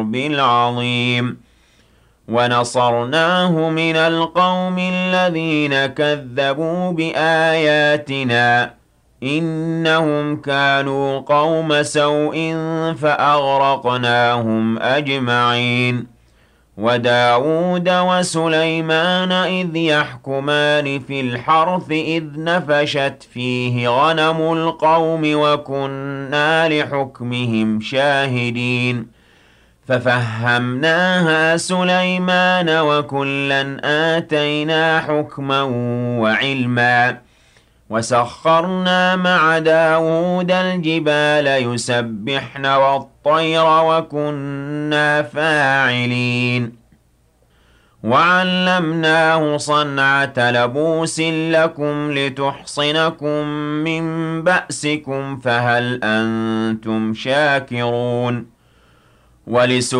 العظيم ونصرناه من القوم الذين كذبوا بآياتنا إنهم كانوا قوم سوء فأغرقناهم أجمعين وداود وسليمان إذ يحكمان في الحرث إذ نفشت فيه غنم القوم وكنا لحكمهم شاهدين ففهمناها سليمان وكلا آتينا حكما وعلما وسخرنا مع داود الجبال يسبحن والطير وكنا فاعلين وعلمناه صنعة لبوس لكم لتحصنكم من بأسكم فهل أنتم شاكرون